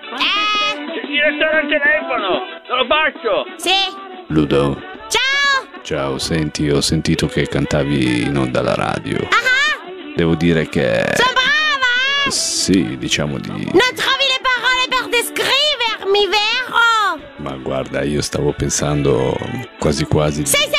Direttore al telefono, non lo faccio. Sì. Ludo. Ciao. Ciao, senti, ho sentito che cantavi in onda alla radio. Devo dire che... Sono brava, Sì, diciamo di... Non trovi le parole per descrivermi, vero? Ma guarda, io stavo pensando quasi quasi... Sei